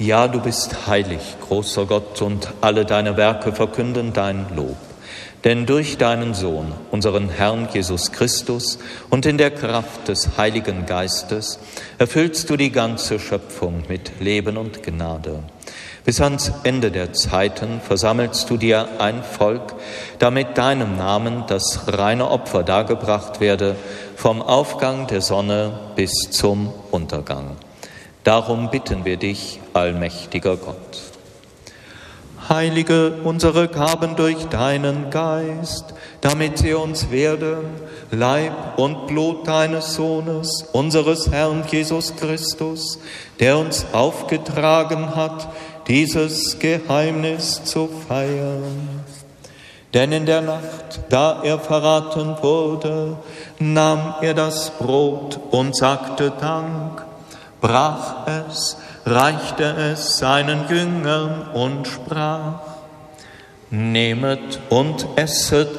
Ja, du bist heilig, großer Gott, und alle deine Werke verkünden dein Lob. Denn durch deinen Sohn, unseren Herrn Jesus Christus, und in der Kraft des Heiligen Geistes erfüllst du die ganze Schöpfung mit Leben und Gnade. Bis ans Ende der Zeiten versammelst du dir ein Volk, damit deinem Namen das reine Opfer dargebracht werde, vom Aufgang der Sonne bis zum Untergang. Darum bitten wir dich, allmächtiger Gott. Heilige unsere Gaben durch deinen Geist, damit sie uns werden, Leib und Blut deines Sohnes, unseres Herrn Jesus Christus, der uns aufgetragen hat, dieses Geheimnis zu feiern. Denn in der Nacht, da er verraten wurde, nahm er das Brot und sagte Dank, brach es, reichte es seinen Jüngern und sprach: Nehmet und esset